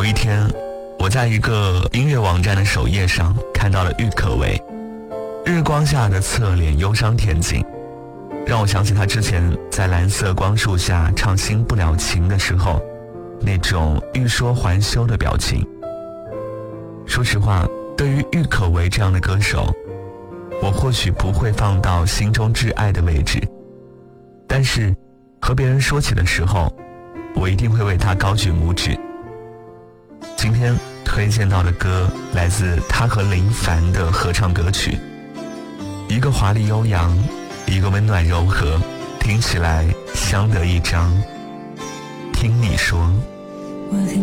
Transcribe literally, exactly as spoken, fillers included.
有一天，我在一个音乐网站的首页上看到了郁可唯日光下的侧脸忧伤恬静，让我想起他之前在蓝色光束下唱新不了情的时候那种欲说还休的表情。说实话，对于郁可唯这样的歌手，我或许不会放到心中挚爱的位置，但是和别人说起的时候，我一定会为他高举拇指。今天推荐到的歌来自他和林凡的合唱歌曲，一个华丽悠扬，一个温暖柔和，听起来相得益彰。听你说。 我很